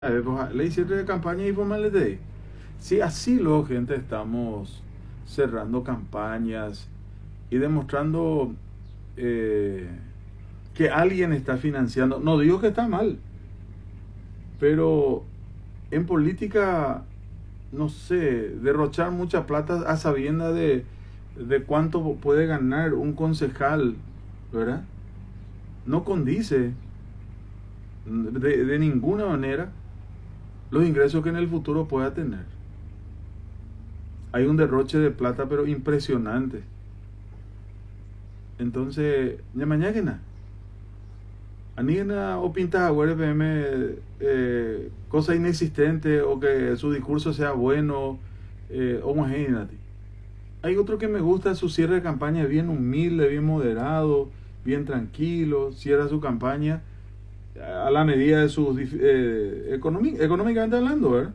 Le hiciste de campaña y formales de ahí. Sí, así luego, gente, estamos cerrando campañas y demostrando eh, que alguien está financiando. No digo que está mal, pero en política, no sé, derrochar mucha plata a sabiendas de cuánto puede ganar un concejal, ¿verdad? No condice de ninguna manera los ingresos que en el futuro pueda tener. Hay un derroche de plata, pero impresionante. Entonces, ya mañana que nada. Anigena o pinta a PM cosa inexistente o que su discurso sea bueno, homogéneamente. Hay otro que me gusta su cierre de campaña bien humilde, bien moderado, bien tranquilo, cierra su campaña a la medida de sus económicamente hablando, ¿verdad?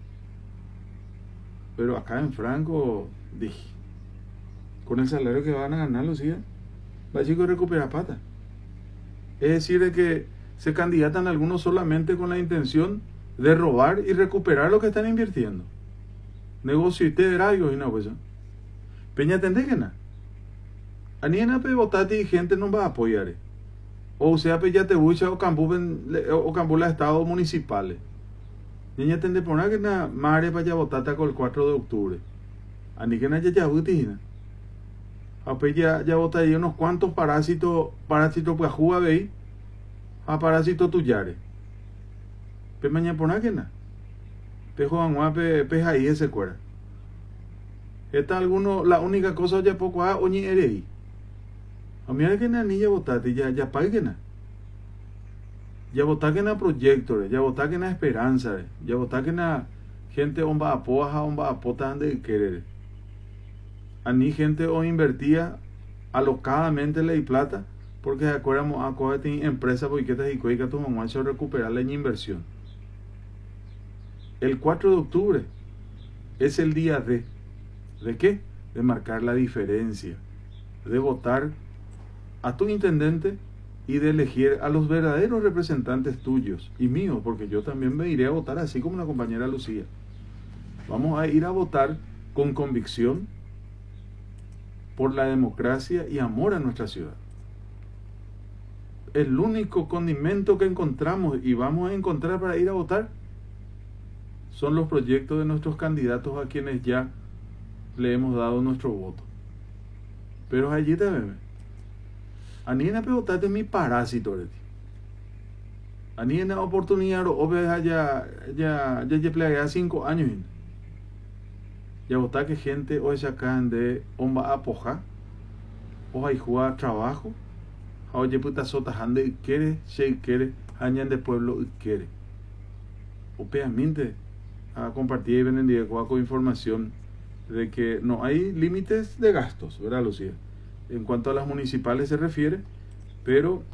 Pero acá en Franco, dije, con el salario que van a ganar, Lucía, va a chico recuperar pata. Es decir, de que se candidatan algunos solamente con la intención de robar y recuperar lo que están invirtiendo. Negocio y te y no, pues. Peña tendéquena. Aniena pe votati y gente no va a apoyar. O sea, pe ya te bucha o cambula estados municipales. Niña tende poner que na mare para ya votata con el 4 de octubre. Aníquena ya butina. Ape ya vota ahí unos cuantos parásitos pues juga veí a parásito tuyare. Pe mañana poner que na. Pe joan pe ahí ese cuera. Esta alguno la única cosa ya poco a oñi erei. A mí que na niña votate ya pague. Ya votar que na proyectos, ya votar que na esperanza, ya votar que na gente omba apoja, omba apota de querer. A ni gente o invertía alocadamente la y plata, porque acuérdamos a coger empresa boiquetas y cueca tu mamá se recuperar la inversión. El 4 de octubre es el día ¿de qué? De marcar la diferencia, de votar a tu intendente y de elegir a los verdaderos representantes tuyos y míos, porque yo también me iré a votar así como la compañera Lucía. Vamos a ir a votar con convicción por la democracia y amor a nuestra ciudad. El único condimento que encontramos y vamos a encontrar para ir a votar son los proyectos de nuestros candidatos a quienes ya le hemos dado nuestro voto. Pero allí te ven. Anina pegotate mi parásito de ti. Anina oportunidad o ve ya plegué 5 años. Ya vota que gente hoy sacan de omba apoja. O hay jugar trabajo. Oye puta sota hande quiere, se quiere, añan de pueblo quiere. O peamente a compartir y vender con información de que no hay límites de gastos, ¿verdad, Lucía? En cuanto a las municipales se refiere, pero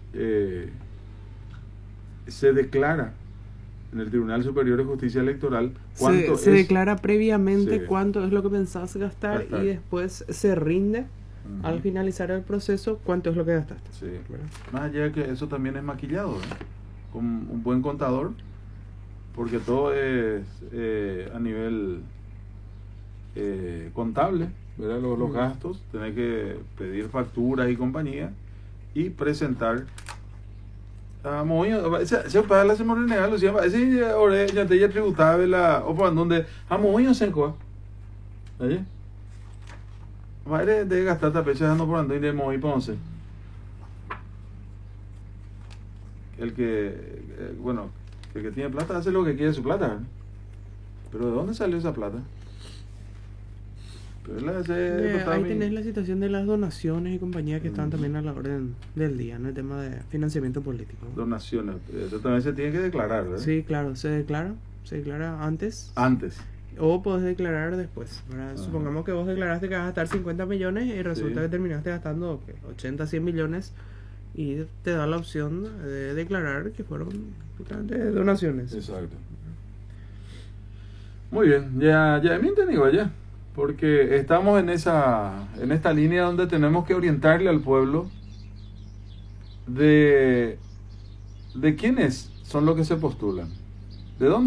se declara en el Tribunal Superior de Justicia Electoral cuánto se declara previamente sí, cuánto es lo que pensás gastar y después se rinde al finalizar el proceso cuánto es lo que gastaste. Sí. Más allá de que eso también es maquillado, ¿verdad? Con un buen contador, porque todo es a nivel contable, ¿verdad? Los gastos, tener que pedir facturas y compañía y presentar a moño, se para la semana renegar, lo llama, ese ahora ya te ya tributable la o por donde a moño se encoa. ¿Oye? Vale, de gastar tapecha dando por ando y de moño ponce. El que bueno, el que tiene plata hace lo que quiere su plata, ¿verdad? Pero ¿de dónde salió esa plata? Ahí tenés la situación de las donaciones y compañías que están también a la orden del día, en el tema de financiamiento político. Donaciones, eso también se tiene que declarar, ¿verdad? Sí, claro, se declara antes. O podés declarar después. Supongamos que vos declaraste que vas a gastar 50 millones y resulta que terminaste gastando 80, 100 millones y te da la opción de declarar que fueron donaciones. Exacto. Muy bien, ya me entendí, ya. Porque estamos en esta línea donde tenemos que orientarle al pueblo de quiénes son los que se postulan. ¿De dónde?